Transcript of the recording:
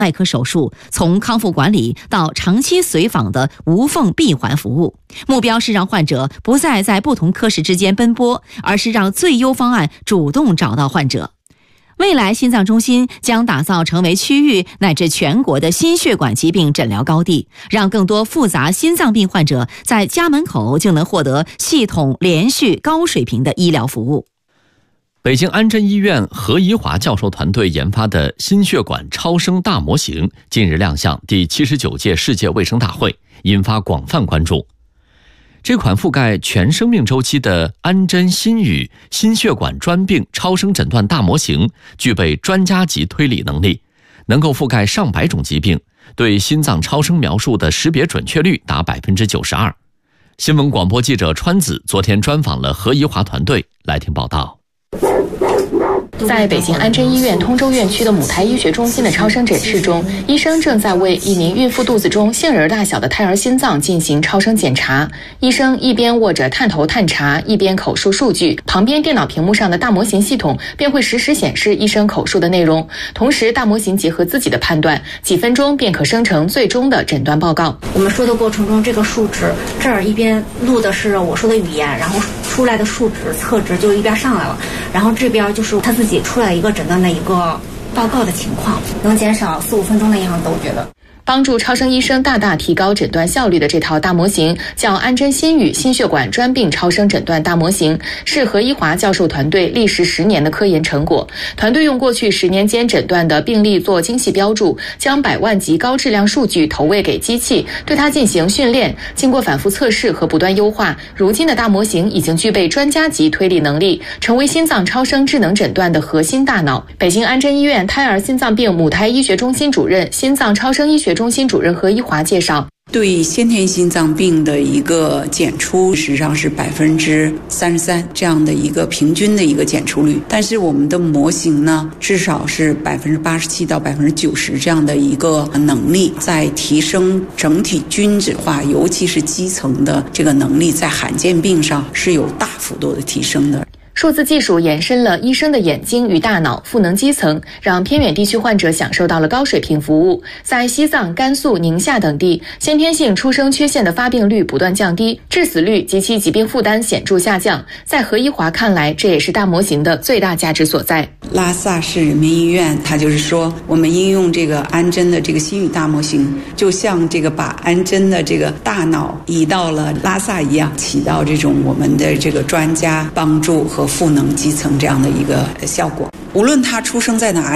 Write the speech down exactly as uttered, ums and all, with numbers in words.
外科手术，从康复管理到长期随访的无缝闭环服务。目标是让患者不再在不同科室之间奔波，而是让最优方案主动找到患者。未来心脏中心将打造成为区域乃至全国的心血管疾病诊疗高地，让更多复杂心脏病患者在家门口就能获得系统、连续、高水平的医疗服务。 北京安贞医院何宜华教授团队研发的心血管超声大模型近日亮相第七十九届世界卫生大会，引发广泛关注。这款覆盖全生命周期的安贞心宇心血管专病超声诊断大模型具备专家级推理能力，能够覆盖上百种疾病，对心脏超声描述的识别准确率达 百分之九十二。 新闻广播记者川子昨天专访了何宜华团队，来听报道。 在北京安贞医院通州院区的母胎医学中心的超声诊室中，医生正在为一名孕妇肚子中杏仁大小的胎儿心脏进行超声检查。医生一边握着探头探查，一边口述数据，旁边电脑屏幕上的大模型系统便会实时显示医生口述的内容，同时大模型结合自己的判断，几分钟便可生成最终的诊断报告。 我们说的过程中，这个数值这儿一边录的是我说的语言，然后出来的数值测值就一边上来了，然后这边就是他自己出来一个诊断的一个报告的情况，能减少四五分钟的样子，我觉得。 帮助超声医生大大提高诊断效率的这套大模型叫安贞心宇心血管专病超声诊断大模型，是何宜华教授团队历时十年的科研成果。团队用过去十年间诊断的病例做精细标注，将百万级高质量数据投喂给机器，对它进行训练。经过反复测试和不断优化，如今的大模型已经具备专家级推理能力，成为心脏超声智能诊断的核心大脑。北京安贞医院胎儿心脏病母胎医学中心主任、心脏超声医学中心主任何宜华介绍， 对先天心脏病的一个检出实际上是百分之三十三这样的一个平均的一个检出率，但是我们的模型呢，至少是百分之八十七到百分之九十这样的一个能力，在提升整体均质化，尤其是基层的这个能力，在罕见病上是有大幅度的提升的。 数字技术延伸了医生的眼睛与大脑，赋能基层，让偏远地区患者享受到了高水平服务。在西藏、甘肃、宁夏等地，先天性出生缺陷的发病率不断降低，致死率及其疾病负担显著下降。在何宜华看来，这也是大模型的最大价值所在。 拉萨市人民医院，它就是说，我们应用这个安贞的这个心宇大模型，就像这个把安贞的这个大脑移到了拉萨一样，起到这种我们的这个专家帮助和赋能基层这样的一个效果。无论他出生在哪里。